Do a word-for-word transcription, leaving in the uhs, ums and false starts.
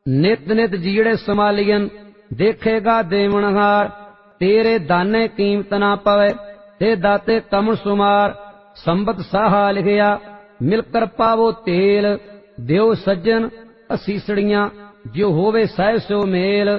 ਨਿਤ ਨਿਤ ਜੀੜੇ ਸਮਾਲੀਅਨ ਦੇਖੇਗਾ ਦੇਵਨਹਾਰ। ਤੇਰੇ ਦਾਨੇ ਕੀਮਤ ਨਾ ਪਵੇ ਤੇ ਦਾਤੇ ਕਮਲ ਸੁਮਾਰ। ਸੰਬਤ ਸਾਹਾ ਲਿਖਿਆ ਮਿਲ ਕਰ ਪਾਵੋ ਤੇਲ। ਦਿਓ ਸੱਜਣ ਅਸੀਸੜੀਆਂ ਜੋ ਹੋਵੇ ਸਹਿ ਸੋ ਮੇਲ।